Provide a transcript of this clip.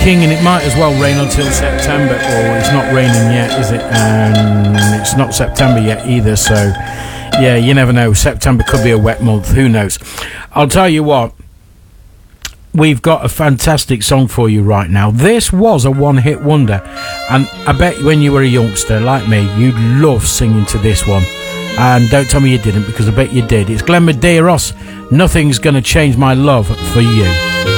King, and it might as well rain until September. Or it's not raining yet, is it? It's not September yet either, so yeah, you never know. September could be a wet month, who knows? I'll tell you what, we've got a fantastic song for you right now. This was a one-hit wonder, and I bet when you were a youngster like me, you'd love singing to this one. And don't tell me you didn't, because I bet you did. It's Glenn Medeiros, Nothing's Gonna Change My Love for You.